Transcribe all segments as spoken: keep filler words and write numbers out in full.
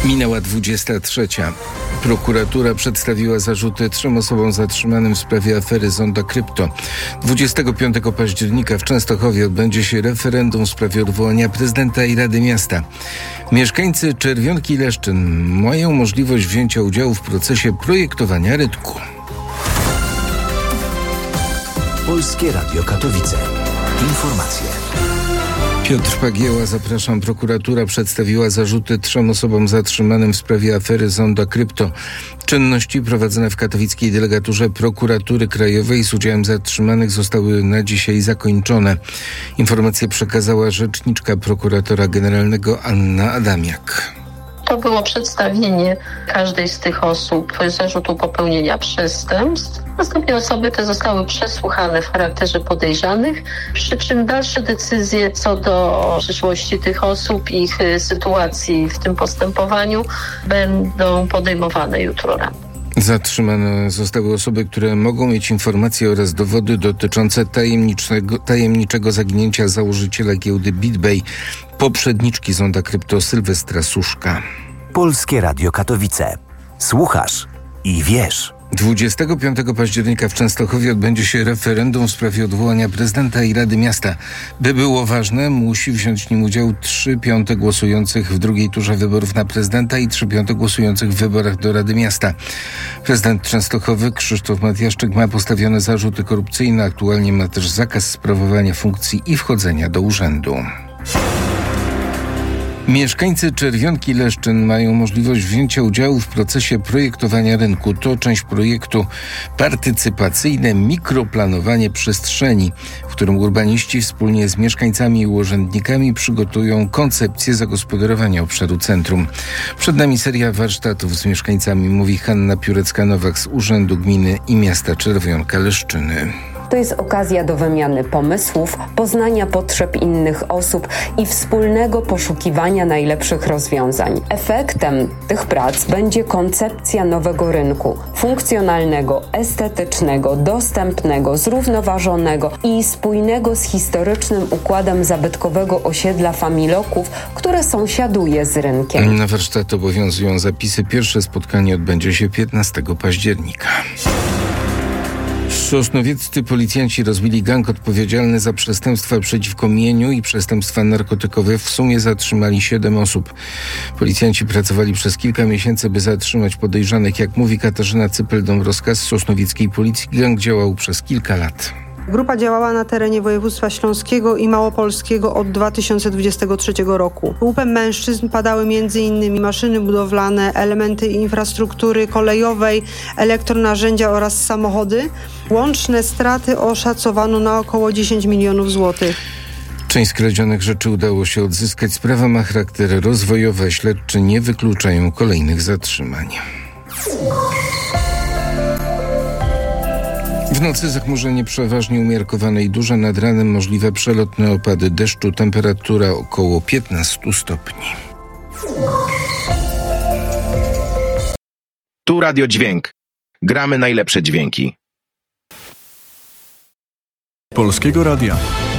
Minęła dwudziesta trzecia. Prokuratura przedstawiła zarzuty trzem osobom zatrzymanym w sprawie afery Zonda Krypto. dwudziestego piątego października w Częstochowie odbędzie się referendum w sprawie odwołania prezydenta i Rady Miasta. Mieszkańcy Czerwionki i Leszczyn mają możliwość wzięcia udziału w procesie projektowania rynku. Polskie Radio Katowice. Informacje. Piotr Pagieła, zapraszam. Prokuratura przedstawiła zarzuty trzem osobom zatrzymanym w sprawie afery Zonda Krypto. Czynności prowadzone w katowickiej delegaturze Prokuratury Krajowej z udziałem zatrzymanych zostały na dzisiaj zakończone. Informację przekazała rzeczniczka prokuratora generalnego Anna Adamiak. To było przedstawienie każdej z tych osób zarzutu popełnienia przestępstw. Następnie osoby te zostały przesłuchane w charakterze podejrzanych, przy czym dalsze decyzje co do przyszłości tych osób i ich sytuacji w tym postępowaniu będą podejmowane jutro rano. Zatrzymane zostały osoby, które mogą mieć informacje oraz dowody dotyczące tajemniczego, tajemniczego zaginięcia założyciela giełdy BitBay, poprzedniczki Zonda Krypto Sylwestra Suszka. Polskie Radio Katowice. Słuchasz i wiesz. dwudziestego piątego października w Częstochowie odbędzie się referendum w sprawie odwołania prezydenta i Rady Miasta. By było ważne, musi wziąć w nim udział trzy piąte głosujących w drugiej turze wyborów na prezydenta i trzy piąte głosujących w wyborach do Rady Miasta. Prezydent Częstochowy Krzysztof Matyjaszczyk ma postawione zarzuty korupcyjne, aktualnie ma też zakaz sprawowania funkcji i wchodzenia do urzędu. Mieszkańcy Czerwionki i Leszczyn mają możliwość wzięcia udziału w procesie projektowania rynku. To część projektu partycypacyjne mikroplanowanie przestrzeni, w którym urbaniści wspólnie z mieszkańcami i urzędnikami przygotują koncepcję zagospodarowania obszaru centrum. Przed nami seria warsztatów z mieszkańcami, mówi Hanna Piórecka-Nowak z Urzędu Gminy i Miasta Czerwionka-Leszczyny. To jest okazja do wymiany pomysłów, poznania potrzeb innych osób i wspólnego poszukiwania najlepszych rozwiązań. Efektem tych prac będzie koncepcja nowego rynku, funkcjonalnego, estetycznego, dostępnego, zrównoważonego i spójnego z historycznym układem zabytkowego osiedla Familoków, które sąsiaduje z rynkiem. Na warsztat obowiązują zapisy. Pierwsze spotkanie odbędzie się piętnastego października. Sosnowieccy policjanci rozbili gang odpowiedzialny za przestępstwa przeciwko mieniu i przestępstwa narkotykowe. W sumie zatrzymali siedem osób. Policjanci pracowali przez kilka miesięcy, by zatrzymać podejrzanych. Jak mówi Katarzyna Cypel-Dąbrowska z sosnowieckiej policji, gang działał przez kilka lat. Grupa działała na terenie województwa śląskiego i małopolskiego od dwa tysiące dwudziestego trzeciego roku. Łupem mężczyzn padały m.in. maszyny budowlane, elementy infrastruktury kolejowej, elektronarzędzia oraz samochody. Łączne straty oszacowano na około dziesięć milionów złotych. Część skradzionych rzeczy udało się odzyskać. Sprawa ma charakter rozwojowy. Śledczy nie wykluczają kolejnych zatrzymań. W nocy zachmurzenie przeważnie umiarkowane i duże, nad ranem możliwe przelotne opady deszczu, temperatura około piętnaście stopni. Tu Radio Dźwięk. Gramy najlepsze dźwięki. Polskiego Radia.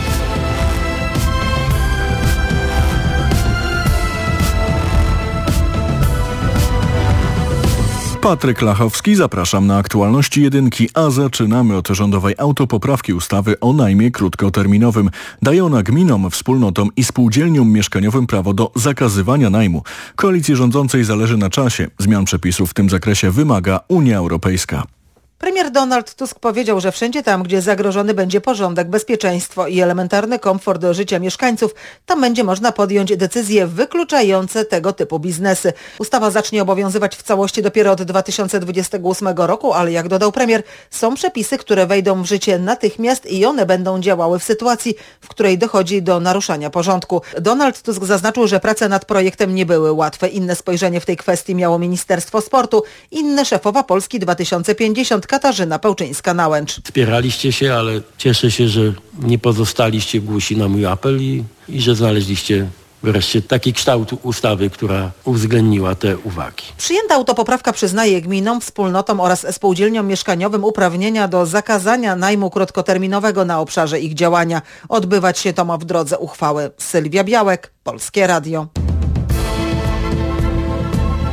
Patryk Lachowski, zapraszam na aktualności jedynki, a zaczynamy od rządowej autopoprawki ustawy o najmie krótkoterminowym. Daje ona gminom, wspólnotom i spółdzielniom mieszkaniowym prawo do zakazywania najmu. Koalicji rządzącej zależy na czasie. Zmian przepisów w tym zakresie wymaga Unia Europejska. Premier Donald Tusk powiedział, że wszędzie tam, gdzie zagrożony będzie porządek, bezpieczeństwo i elementarny komfort do życia mieszkańców, tam będzie można podjąć decyzje wykluczające tego typu biznesy. Ustawa zacznie obowiązywać w całości dopiero od dwa tysiące dwudziestego ósmego roku, ale jak dodał premier, są przepisy, które wejdą w życie natychmiast i one będą działały w sytuacji, w której dochodzi do naruszania porządku. Donald Tusk zaznaczył, że prace nad projektem nie były łatwe. Inne spojrzenie w tej kwestii miało Ministerstwo Sportu, inne szefowa Polski dwa tysiące pięćdziesiąt Katarzyna Pełczyńska-Nałęcz. Spieraliście się, ale cieszę się, że nie pozostaliście głusi na mój apel i, i że znaleźliście wreszcie taki kształt ustawy, która uwzględniła te uwagi. Przyjęta autopoprawka przyznaje gminom, wspólnotom oraz spółdzielniom mieszkaniowym uprawnienia do zakazania najmu krótkoterminowego na obszarze ich działania. Odbywać się to ma w drodze uchwały. Sylwia Białek, Polskie Radio.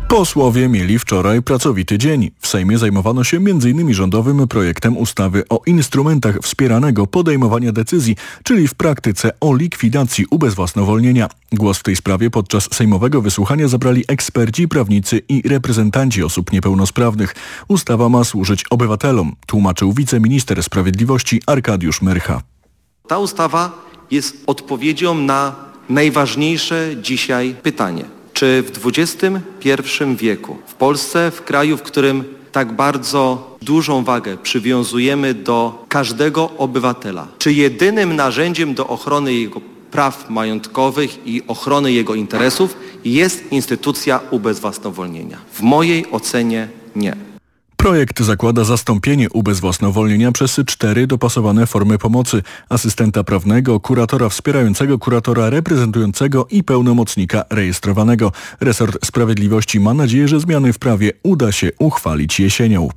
Posłowie mieli wczoraj pracowity dzień. W Sejmie zajmowano się między innymi rządowym projektem ustawy o instrumentach wspieranego podejmowania decyzji, czyli w praktyce o likwidacji ubezwłasnowolnienia. Głos w tej sprawie podczas sejmowego wysłuchania zabrali eksperci, prawnicy i reprezentanci osób niepełnosprawnych. Ustawa ma służyć obywatelom, tłumaczył wiceminister sprawiedliwości Arkadiusz Myrcha. Ta ustawa jest odpowiedzią na najważniejsze dzisiaj pytanie. Czy w dwudziestym pierwszym wieku, w Polsce, w kraju, w którym tak bardzo dużą wagę przywiązujemy do każdego obywatela, czy jedynym narzędziem do ochrony jego praw majątkowych i ochrony jego interesów jest instytucja ubezwłasnowolnienia? W mojej ocenie nie. Projekt zakłada zastąpienie ubezwłasnowolnienia przez cztery dopasowane formy pomocy: asystenta prawnego, kuratora wspierającego, kuratora reprezentującego i pełnomocnika rejestrowanego. Resort Sprawiedliwości ma nadzieję, że zmiany w prawie uda się uchwalić jesienią.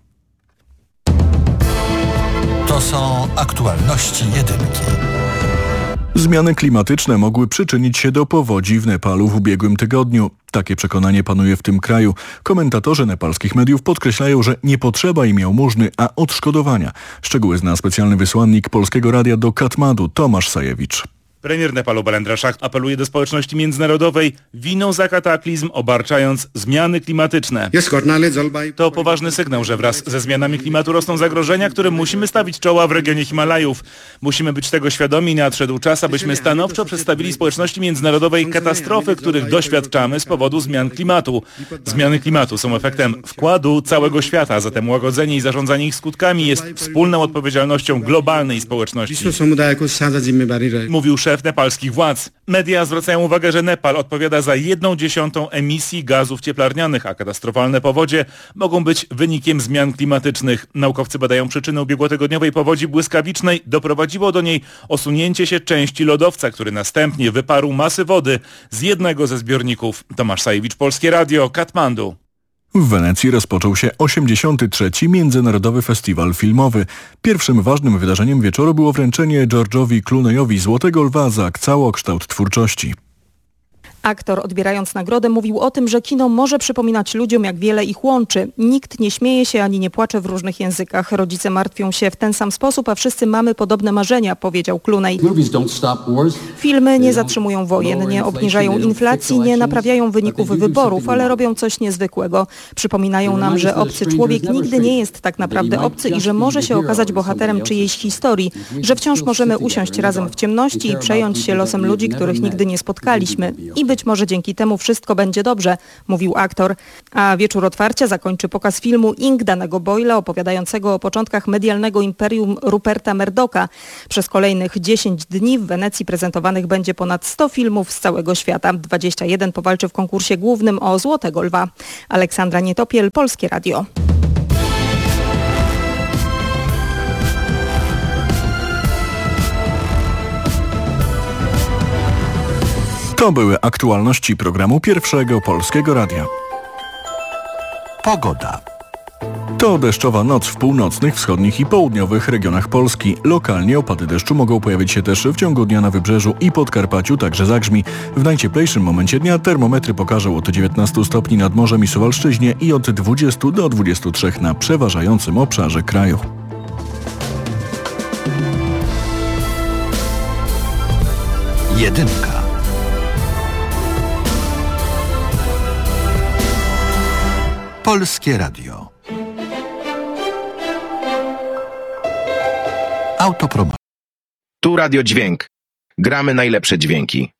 To są aktualności jedynki. Zmiany klimatyczne mogły przyczynić się do powodzi w Nepalu w ubiegłym tygodniu. Takie przekonanie panuje w tym kraju. Komentatorzy nepalskich mediów podkreślają, że nie potrzeba im jałmużny, a odszkodowania. Szczegóły zna specjalny wysłannik Polskiego Radia do Katmandu Tomasz Sajewicz. Premier Nepalu Balendra Shah apeluje do społeczności międzynarodowej winą za kataklizm obarczając zmiany klimatyczne. To poważny sygnał, że wraz ze zmianami klimatu rosną zagrożenia, którym musimy stawić czoła w regionie Himalajów. Musimy być tego świadomi i nadszedł czas, abyśmy stanowczo przedstawili społeczności międzynarodowej katastrofy, których doświadczamy z powodu zmian klimatu. Zmiany klimatu są efektem wkładu całego świata, zatem łagodzenie i zarządzanie ich skutkami jest wspólną odpowiedzialnością globalnej społeczności. Mówił szef nepalskich władz. Media zwracają uwagę, że Nepal odpowiada za jedną dziesiątą emisji gazów cieplarnianych, a katastrofalne powodzie mogą być wynikiem zmian klimatycznych. Naukowcy badają przyczyny ubiegłotygodniowej powodzi błyskawicznej. Doprowadziło do niej osunięcie się części lodowca, który następnie wyparł masy wody z jednego ze zbiorników. Tomasz Sajewicz, Polskie Radio, Katmandu. W Wenecji rozpoczął się osiemdziesiąty trzeci Międzynarodowy Festiwal Filmowy. Pierwszym ważnym wydarzeniem wieczoru było wręczenie George'owi Clooney'owi Złotego Lwa za całokształt twórczości. Aktor, odbierając nagrodę, mówił o tym, że kino może przypominać ludziom, jak wiele ich łączy. Nikt nie śmieje się ani nie płacze w różnych językach. Rodzice martwią się w ten sam sposób, a wszyscy mamy podobne marzenia, powiedział Clooney. Filmy nie zatrzymują wojen, nie obniżają inflacji, nie naprawiają wyników wyborów, ale robią coś niezwykłego. Przypominają nam, że obcy człowiek nigdy nie jest tak naprawdę obcy i że może się okazać bohaterem czyjejś historii, że wciąż możemy usiąść razem w ciemności i przejąć się losem ludzi, których nigdy nie spotkaliśmy. I być może dzięki temu wszystko będzie dobrze, mówił aktor. A wieczór otwarcia zakończy pokaz filmu Ink Danego Boyla, opowiadającego o początkach medialnego imperium Ruperta Murdocha. Przez kolejnych dziesięć dni w Wenecji prezentowanych będzie ponad sto filmów z całego świata. dwadzieścia jeden powalczy w konkursie głównym o Złotego Lwa. Aleksandra Nietopiel, Polskie Radio. To były aktualności programu Pierwszego Polskiego Radia. Pogoda. To deszczowa noc w północnych, wschodnich i południowych regionach Polski. Lokalnie opady deszczu mogą pojawić się też w ciągu dnia na Wybrzeżu i Podkarpaciu, także zagrzmi. W najcieplejszym momencie dnia termometry pokażą od dziewiętnastu stopni nad morzem i Suwalszczyźnie i od dwudziestu do dwudziestu trzech na przeważającym obszarze kraju. Jedynka. Polskie Radio. Autopromocja. Tu Radio Dźwięk. Gramy najlepsze dźwięki.